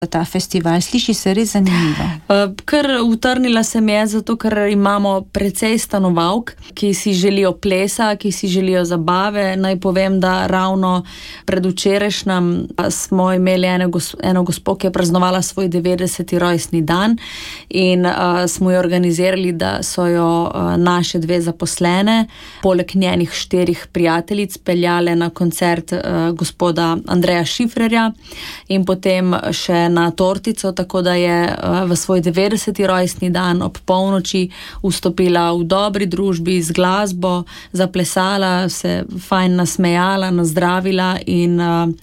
ta festival? Sliši se res zanimivo. Kar utrnila se mi je, zato ker imamo precej stanovalk, ki si želijo plesa, ki si želijo zabave. Naj povem, da ravno predvčerajšnjem smo imeli eno gospo, ki je praznovala svoj 90. rojstni dan in smo jo organizirali, da so jo naše 2 zaposlene, poleg njenih 4 prijateljic, peljale na koncert gospoda Andreja Šifrerja in potem še na tortico, tako da je v svoj 90. rojstni dan ob polnoči vstopila v dobri družbi z glasbo, zaplesala, se fajn nasmejala, nazdravila in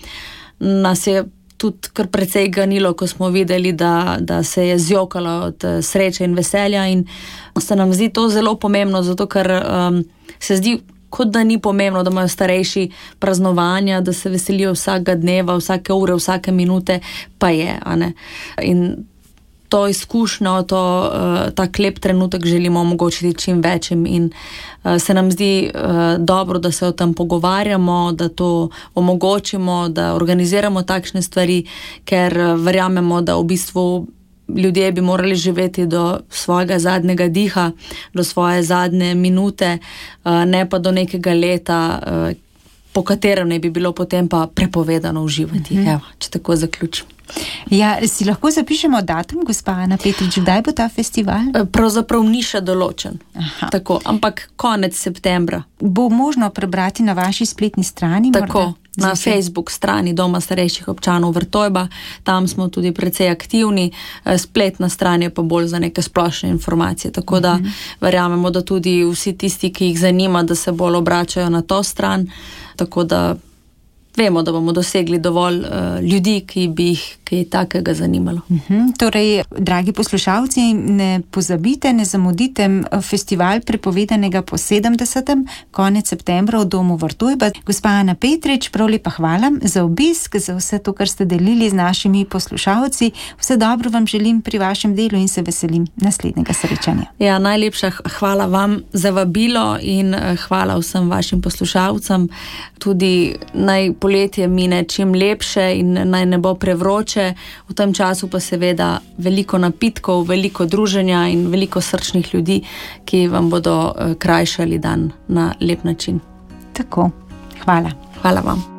nas je tudi kar precej ganilo, ko smo videli, da se je zjokala od sreče in veselja in se nam zdi to zelo pomembno, zato ker se zdi, kot da ni pomembno, da imajo starejši praznovanja, da se veselijo vsakega dneva, vsake ure, vsake minute, pa je, a ne. In to izkušnjo, ta lep trenutek želimo omogočiti čim večjim in se nam zdi dobro, da se o tem pogovarjamo, da to omogočimo, da organiziramo takšne stvari, ker verjamemo, da v bistvu ljudje bi morali živeti do svojega zadnjega diha, do svoje zadnje minute, ne pa do nekega leta, po katerem ne bi bilo potem pa prepovedano uživati. Evo, če tako zaključim. Ja, si lahko zapišemo datum, gospa Ana Petrič, kdaj bo ta festival? Pravzaprav ni še določen. Tako, ampak konec septembra. Bo možno prebrati na vaši spletni strani? Tako, na Facebook strani Doma starejših občanov Vrtojba, tam smo tudi precej aktivni, spletna stran je pa bolj za neke splošne informacije, tako da verjamemo, da tudi vsi tisti, ki jih zanima, da se bolj obračajo na to stran, tako da vemo, da bomo dosegli dovolj ljudi, ki bi jih kaj takega zanimalo. Torej, dragi poslušalci, ne pozabite, ne zamudite festival prepovedanega po 70. konec septembra v Domu Vrtojba. Gospa Ana Petrič, prav lepa hvala za obisk, za vse to, kar ste delili z našimi poslušalci. Vse dobro vam želim pri vašem delu in se veselim naslednjega srečanja. Ja, najlepša hvala vam za vabilo in hvala vsem vašim poslušalcem. Tudi naj poletje mine čim lepše in naj ne bo prevroče. V tem času pa seveda veliko napitkov, veliko druženja in veliko srčnih ljudi, ki vam bodo krajšali dan na lep način. Tako, hvala. Hvala vam.